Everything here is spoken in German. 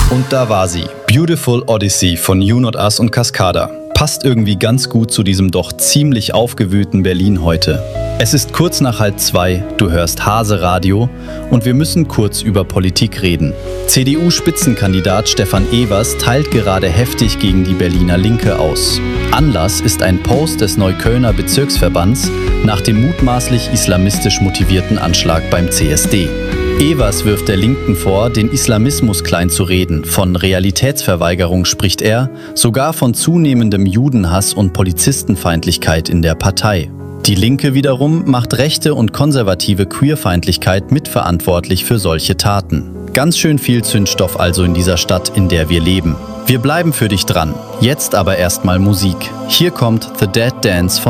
Und da war sie, Beautiful Odyssey von You Not Us und Cascada. Passt irgendwie ganz gut zu diesem doch ziemlich aufgewühlten Berlin heute. Es ist kurz nach 1:30, du hörst Hase Radio und wir müssen kurz über Politik reden. CDU-Spitzenkandidat Stefan Evers teilt gerade heftig gegen die Berliner Linke aus. Anlass ist ein Post des Neuköllner Bezirksverbands nach dem mutmaßlich islamistisch motivierten Anschlag beim CSD. Evers wirft der Linken vor, den Islamismus kleinzureden. Von Realitätsverweigerung spricht er, sogar von zunehmendem Judenhass und Polizistenfeindlichkeit in der Partei. Die Linke wiederum macht rechte und konservative Queerfeindlichkeit mitverantwortlich für solche Taten. Ganz schön viel Zündstoff also in dieser Stadt, in der wir leben. Wir bleiben für dich dran. Jetzt aber erstmal Musik. Hier kommt The Dead Dance von